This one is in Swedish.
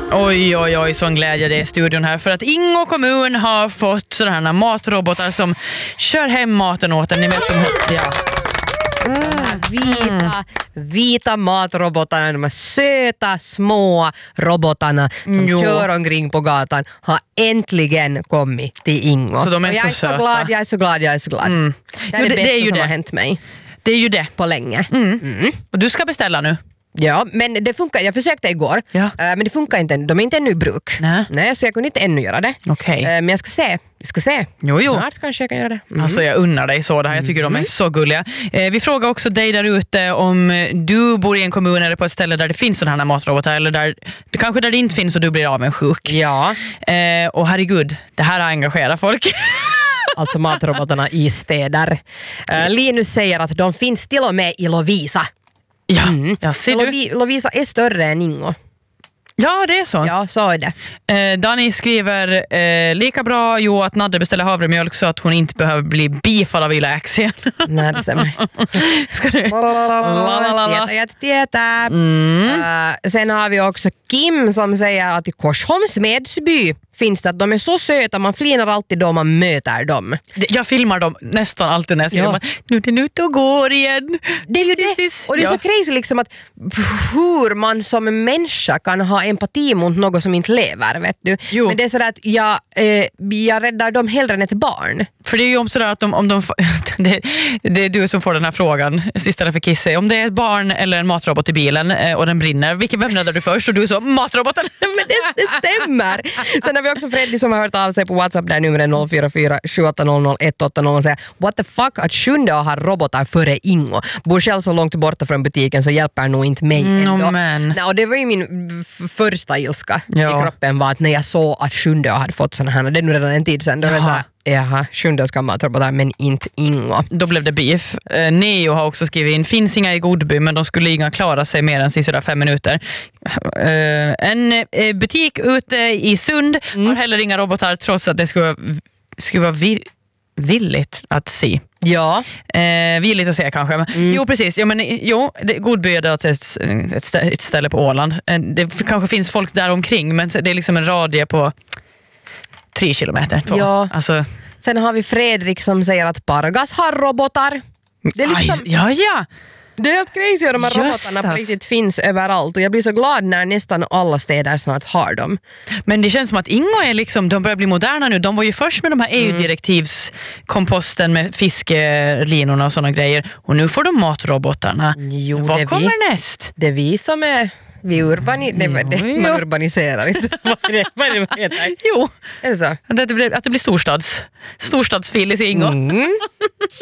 Oj, sån glädje det är i studion här. För att Ingo kommun har fått sådana här matrobotar som kör hem maten åt en. Ni vet de här, ja. Vita matrobotarna, de här söta små robotarna som kör omkring på gatan har äntligen kommit till Ingo. Så de är och jag så är så söta. glad. Det är det bästa som har hänt mig. Det är ju det. På länge. Och du ska beställa nu. Ja, men det funkar. Jag försökte igår, men det funkar inte. De är inte ännu i bruk. Nej, så jag kunde inte ännu göra det. Okej. Men jag ska se. Jo. Snart kanske jag kan göra det. Alltså jag unnar dig så det här. Jag tycker de är så gulliga. Vi frågar också dig där ute om du bor i en kommun eller på ett ställe där det finns sådana här matrobotar eller där kanske där det inte finns och du blir avundsjuk. Ja. Och herregud, det här har engagerat folk. Alltså matrobotarna i städer. Linus säger att de finns till och med i Lovisa. Ja, jag ser du. Lovisa är större än Ingo. Ja, det är så. Ja, så är det. Danny skriver lika bra att Nadde beställer havremjölk så att hon inte behöver bli bifall av Yle X igen. Nej, det stämmer. Ska du? Tieta. Sen har vi också Kim som säger att i Korsholms Medsby finns det att de är så söta, man flinar alltid då man möter dem. Jag filmar dem nästan alltid när jag ser dem. Nu är det ut och går igen. Det är ju det. Och det är så crazy liksom att hur man som människa kan ha empati mot något som inte lever, vet du. Jo. Men det är sådär att jag räddar dem hellre än ett barn. För det är ju om sådär att om de det är du som får den här frågan istället för Kisse. Om det är ett barn eller en matrobot i bilen och den brinner, vem räddar du först? Och du så, matroboten. Men det stämmer. Sen har vi också Freddy som har hört av sig på WhatsApp där numret 044 7800 180 och säger what the fuck att Sjunde har robotar före Ingo. Bor själv så långt borta från butiken så hjälper nog inte mig ändå. Nej, och det var ju min första ilska i kroppen var att när jag såg att Sjunde hade fått sådana här, det är nu redan en tid sedan, då var jag såhär, Sjunde ska matrobotar men inte Ingo. Då blev det beef. Neo har också skrivit in, finns inga i Godby men de skulle inga klara sig mer än sådär 5 minuter. En butik ute i Sund har heller inga robotar trots att det skulle vara villigt att se. Ja. Villigt att se kanske. Men, jo, precis. Godby är alltså ett ställe på Åland. Det kanske finns folk där omkring men det är liksom en radie på 3 kilometer. Ja. Alltså. Sen har vi Fredrik som säger att Pargas har robotar. Det är liksom... Ja. Det är helt crazy att de här robotarna på riktigt finns överallt och jag blir så glad när nästan alla städer snart har dem. Men det känns som att Ingo är liksom, de börjar bli moderna nu. De var ju först med de här EU-direktivskomposten med fiskelinorna och sådana grejer. Och nu får de matrobotarna. Vad kommer näst? Det är vi som är... man urbaniserar inte. Vad är det heter? Jo, Är det så? att det blir storstadsfilis i Ingo.